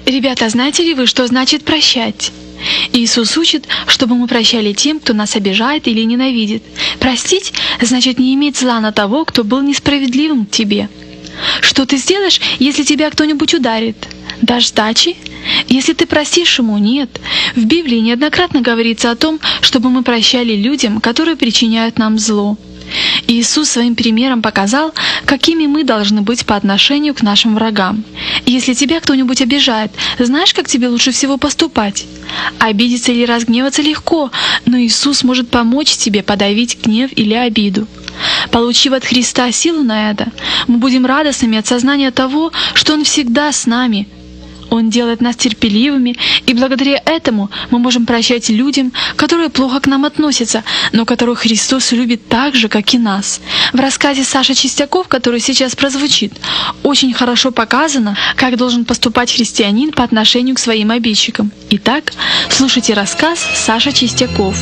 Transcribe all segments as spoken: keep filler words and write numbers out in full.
Ребята, знаете ли вы, что значит прощать? Иисус учит, чтобы мы прощали тем, кто нас обижает или ненавидит. Простить значит не иметь зла на того, кто был несправедливым к тебе. Что ты сделаешь, если тебя кто-нибудь ударит? Дашь сдачи? Если ты простишь ему, нет. В Библии неоднократно говорится о том, чтобы мы прощали людям, которые причиняют нам зло. Иисус своим примером показал, какими мы должны быть по отношению к нашим врагам. Если тебя кто-нибудь обижает, знаешь, как тебе лучше всего поступать? Обидеться или разгневаться легко, но Иисус может помочь тебе подавить гнев или обиду. Получив от Христа силу на это, мы будем радостными от сознания того, что Он всегда с нами. Он делает нас терпеливыми, и благодаря этому мы можем прощать людям, которые плохо к нам относятся, но которых Христос любит так же, как и нас. В рассказе Саши Чистяков, который сейчас прозвучит, очень хорошо показано, как должен поступать христианин по отношению к своим обидчикам. Итак, слушайте рассказ Саша Чистяков.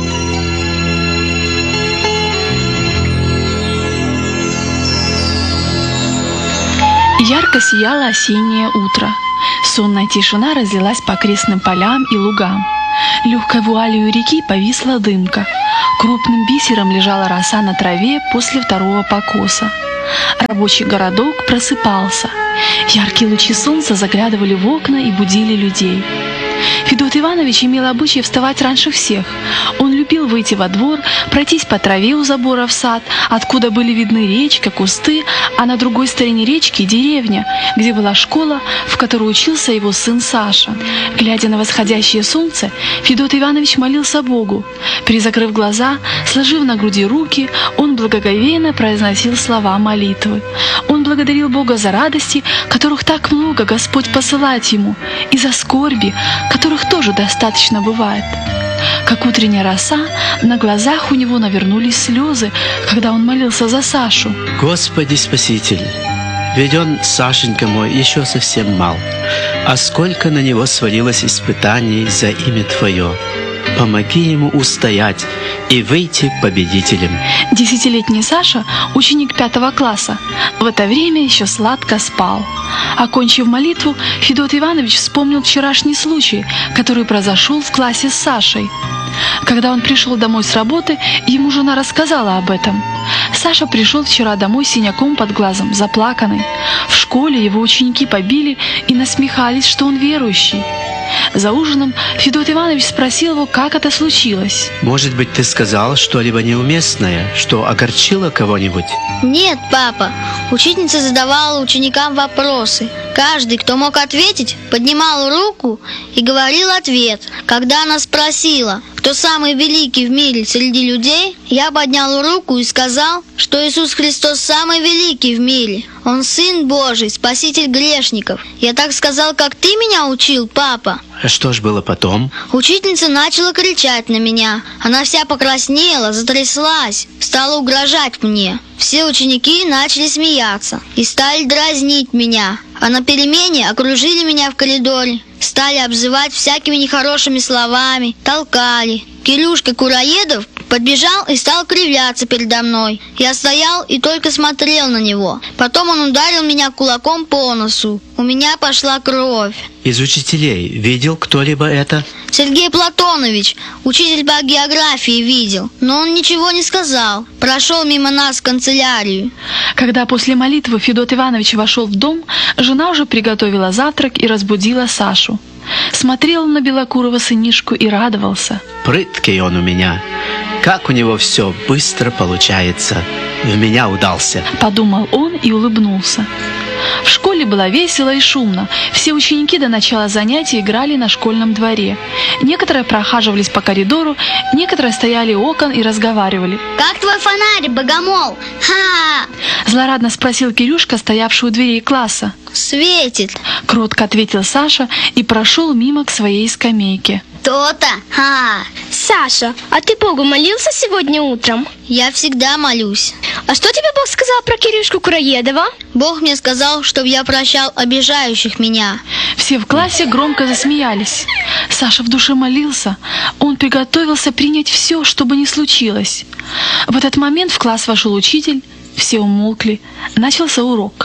Ярко сияло осеннее утро. Сонная тишина разлилась по окрестным полям и лугам. Легкой вуалью реки повисла дымка. Крупным бисером лежала роса на траве после второго покоса. Рабочий городок просыпался. Яркие лучи солнца заглядывали в окна и будили людей. Федот Иванович имел обычай вставать раньше всех. Он любил выйти во двор, пройтись по траве у забора в сад, откуда были видны речка, кусты, а на другой стороне речки — деревня, где была школа, в которой учился его сын Саша. Глядя на восходящее солнце, Федот Иванович молился Богу. Призакрыв глаза, сложив на груди руки, он благоговейно произносил слова молитвы. Он благодарил Бога за радости, которых так много Господь посылает ему, и за скорби, которых тоже достаточно бывает. Как утренняя роса, на глазах у него навернулись слезы, когда он молился за Сашу. «Господи Спаситель, ведь он, Сашенька мой, еще совсем мал, а сколько на него свалилось испытаний за имя Твое. Помоги ему устоять и выйти победителем». Десятилетний Саша, ученик пятого класса, в это время еще сладко спал. Окончив молитву, Федот Иванович вспомнил вчерашний случай, который произошел в классе с Сашей. Когда он пришел домой с работы, ему жена рассказала об этом. Саша пришел вчера домой с синяком под глазом, заплаканный. В школе его ученики побили и насмехались, что он верующий. За ужином Федот Иванович спросил его, как это случилось. «Может быть, ты сказал что-либо неуместное, что огорчило кого-нибудь?» «Нет, папа. Учительница задавала ученикам вопросы. Каждый, кто мог ответить, поднимал руку и говорил ответ. Когда она спросила, кто самый великий в мире среди людей, я поднял руку и сказал, что Иисус Христос самый великий в мире. Он Сын Божий, Спаситель грешников. Я так сказал, как ты меня учил, папа». А что ж было потом? Учительница начала кричать на меня. Она вся покраснела, затряслась, стала угрожать мне. Все ученики начали смеяться и стали дразнить меня. А на перемене окружили меня в коридоре, стали обзывать всякими нехорошими словами, толкали. Кирюшка Кураедов подбежал и стал кривляться передо мной. Я стоял и только смотрел на него. Потом он ударил меня кулаком по носу. У меня пошла кровь. Из учителей видел кто-либо это? Сергей Платонович, учитель по географии, видел, но он ничего не сказал. Прошел мимо нас в канцелярию. Когда после молитвы Федот Иванович вошел в дом, жена уже приготовила завтрак и разбудила Сашу. Смотрел на белокурого сынишку и радовался. «Прыткий он у меня. Как у него все быстро получается. В меня удался», — подумал он и улыбнулся. В школе было весело и шумно. Все ученики до начала занятий играли на школьном дворе. Некоторые прохаживались по коридору, некоторые стояли у окон и разговаривали. «Как твой фонарь, богомол? Ха!» Злорадно спросил Кирюшка, стоявший у дверей класса. «Светит», — кротко ответил Саша и прошел мимо к своей скамейке. «То-то! Ха!» Саша, а ты Богу молился сегодня утром? Я всегда молюсь. А что тебе Бог сказал про Кирюшку Кураедова? Бог мне сказал, чтобы я прощал обижающих меня. Все в классе громко засмеялись. Саша в душе молился. Он приготовился принять все, что бы ни случилось. В этот момент в класс вошел учитель. Все умолкли. Начался урок.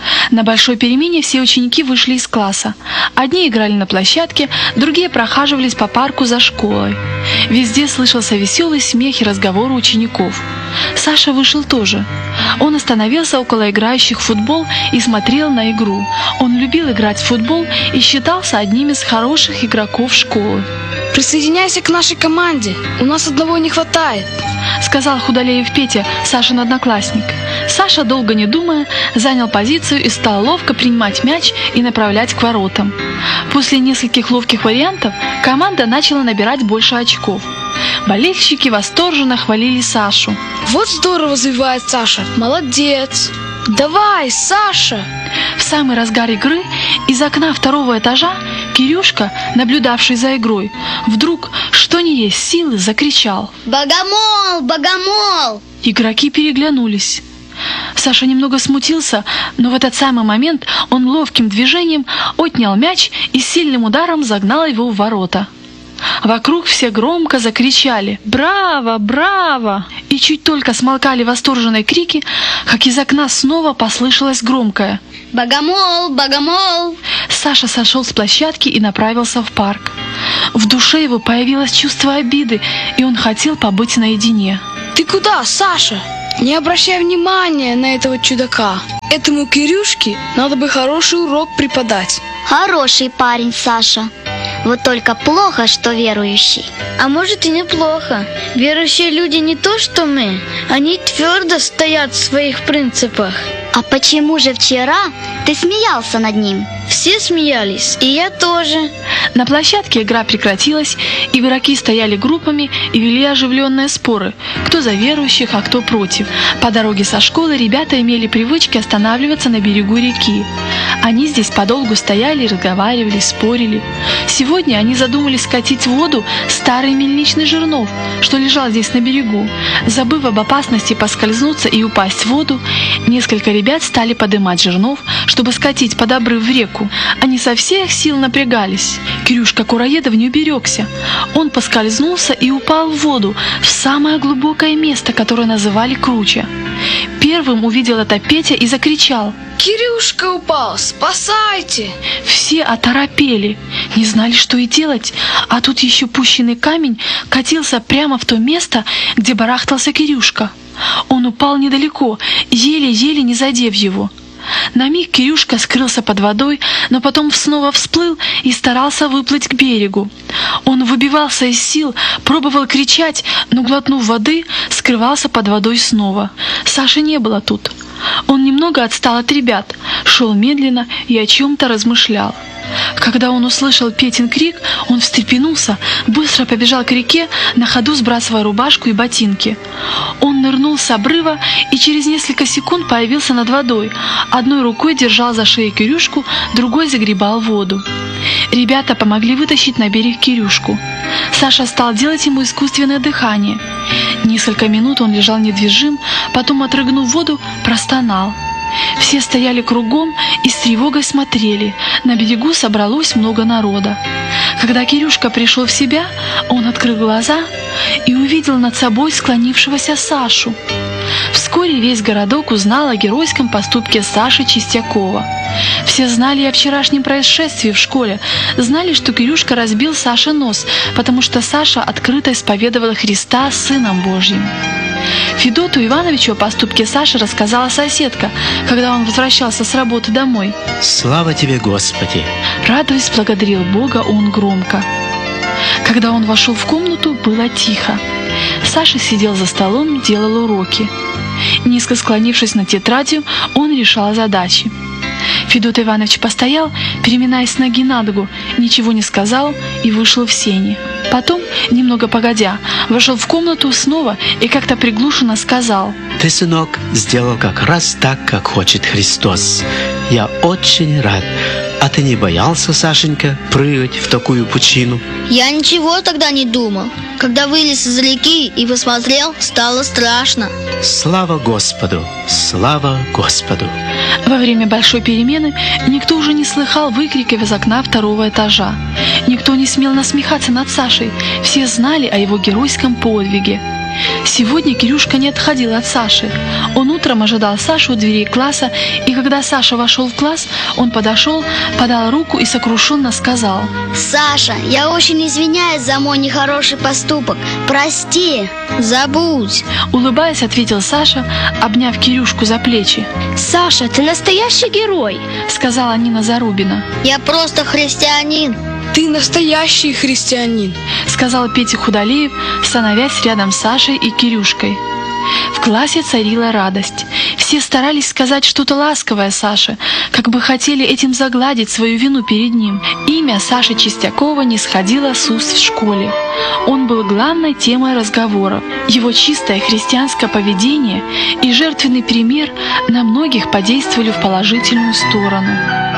На большой перемене все ученики вышли из класса. Одни играли на площадке, другие прохаживались по парку за школой. Везде слышался веселый смех и разговоры учеников. Саша вышел тоже. Он остановился около играющих в футбол и смотрел на игру. Он любил играть в футбол и считался одним из хороших игроков школы. «Присоединяйся к нашей команде, у нас одного не хватает», — сказал худолеев Петя, Сашин одноклассник. Саша, долго не думая, занял позицию и стал ловко принимать мяч и направлять к воротам. После нескольких ловких вариантов команда начала набирать больше очков. Болельщики восторженно хвалили Сашу. «Вот здорово забивает Саша, молодец! Давай, Саша!» В самый разгар игры из окна второго этажа Кирюшка, наблюдавший за игрой, вдруг, что ни есть силы, закричал: «Богомол! Богомол!» Игроки переглянулись. Саша немного смутился, но в этот самый момент он ловким движением отнял мяч и сильным ударом загнал его в ворота. Вокруг все громко закричали «Браво! Браво!» И чуть только смолкали восторженные крики, как из окна снова послышалось громкое «Богомол! Богомол!» Саша сошел с площадки и направился в парк. В душе его появилось чувство обиды, и он хотел побыть наедине. «Ты куда, Саша? Не обращай внимания на этого чудака. Этому Кирюшке надо бы хороший урок преподать». Хороший парень, Саша. Вот только плохо, что верующий. А может и неплохо. Верующие люди не то, что мы. Они твердо стоят в своих принципах. А почему же вчера ты смеялся над ним? Все смеялись, и я тоже. На площадке игра прекратилась, и игроки стояли группами и вели оживленные споры, кто за верующих, а кто против. По дороге со школы ребята имели привычки останавливаться на берегу реки. Они здесь подолгу стояли, разговаривали, спорили. Сегодня они задумались скатить в воду старый мельничный жернов, что лежал здесь на берегу. Забыв об опасности поскользнуться и упасть в воду, несколько ребят стали поднимать жернов, чтобы скатить под обрыв в реку. Они со всех сил напрягались. Кирюшка Кураедов не уберегся. Он поскользнулся и упал в воду, в самое глубокое место, которое называли Круча. Первым увидел это Петя и закричал: «Кирюшка упал! Спасайте!» Все оторопели, не знали, что и делать, а тут еще пущенный камень катился прямо в то место, где барахтался Кирюшка. Он упал недалеко, еле-еле не задев его. На миг Кирюшка скрылся под водой, но потом снова всплыл и старался выплыть к берегу. Он выбивался из сил, пробовал кричать, но, глотнув воды, скрывался под водой снова. Саши не было тут. Он немного отстал от ребят, шел медленно и о чем-то размышлял. Когда он услышал Петин крик, он встрепенулся, быстро побежал к реке, на ходу сбрасывая рубашку и ботинки. Он нырнул с обрыва и через несколько секунд появился над водой. Одной рукой держал за шею Кирюшку, другой загребал воду. Ребята помогли вытащить на берег Кирюшку. Саша стал делать ему искусственное дыхание. Несколько минут он лежал недвижим, потом, отрыгнув воду, простонал. Все стояли кругом и с тревогой смотрели. На берегу собралось много народа. Когда Кирюшка пришел в себя, он открыл глаза и увидел над собой склонившегося Сашу. Вскоре весь городок узнал о геройском поступке Саши Чистякова. Все знали о вчерашнем происшествии в школе, знали, что Кирюшка разбил Саше нос, потому что Саша открыто исповедовал Христа Сыном Божьим. Федоту Ивановичу о поступке Саши рассказала соседка, когда он возвращался с работы домой. «Слава тебе, Господи!» Радуясь, благодарил Бога он громко. Когда он вошел в комнату, было тихо. Саша сидел за столом, делал уроки. Низко склонившись над тетрадью, он решал задачи. Федот Иванович постоял, переминаясь с ноги на ногу, ничего не сказал и вышел в сени. Потом, немного погодя, вошел в комнату снова и как-то приглушенно сказал: «Ты, сынок, сделал как раз так, как хочет Христос. Я очень рад. А ты не боялся, Сашенька, прыгать в такую пучину?» Я ничего тогда не думал. Когда вылез из реки и посмотрел, стало страшно. Слава Господу! Слава Господу! Во время большой перемены никто уже не слыхал выкриков из окна второго этажа. Никто не смел насмехаться над Сашей. Все знали о его геройском подвиге. Сегодня Кирюшка не отходил от Саши. Он утром ожидал Сашу у дверей класса, и когда Саша вошел в класс, он подошел, подал руку и сокрушенно сказал: Саша, я очень извиняюсь за мой нехороший поступок. Прости. Забудь. Улыбаясь, ответил Саша, обняв Кирюшку за плечи. Саша, ты настоящий герой, Сказала Нина Зарубина. Я просто христианин. Ты настоящий христианин. Сказал Петя Худолеев, становясь рядом с Сашей и Кирюшкой. В классе царила радость. Все старались сказать что-то ласковое Саше, как бы хотели этим загладить свою вину перед ним. Имя Саши Чистякова не сходило с уст в школе. Он был главной темой разговоров. Его чистое христианское поведение и жертвенный пример на многих подействовали в положительную сторону.